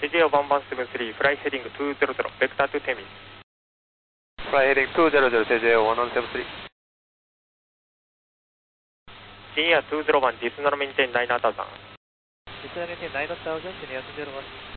CJ 1173, fly heading 200, vector to Temis. Fly heading 200, CJ 1173. Senior 201, this is maintain 9000. This is maintain 9000, Senior 201.